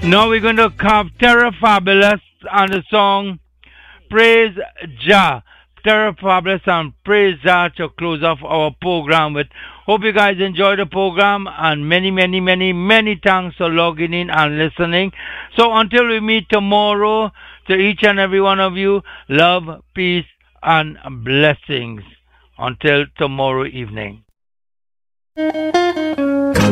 Now we're going to have Terra Fabulous on the song Praise Jah. Terra Fabulous and Praise Jah to close off our program with. Hope you guys enjoy the program and many thanks for logging in and listening. So until we meet tomorrow, to each and every one of you, love, peace, and blessings. Until tomorrow evening.